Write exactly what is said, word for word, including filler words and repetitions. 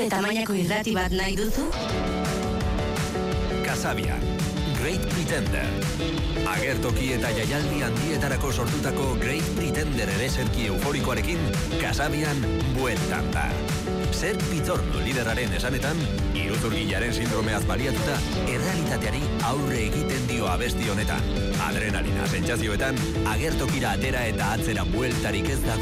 Zure tamainako irrati bat nahi duzu? Kasabian, Great Pretender. Agertoki eta jaialdi handietarako sortutako Great Pretender ereserki euforikoarekin Kasabian bueltan da. Zer Pitorno lideraren esanetan, iruzurgilaren sindromeaz baliatuta, errealitateari aurre egiten dio abesti honetan. Adrenalina sentsazioetan, agertokira atera eta atzera bueltarik ez dago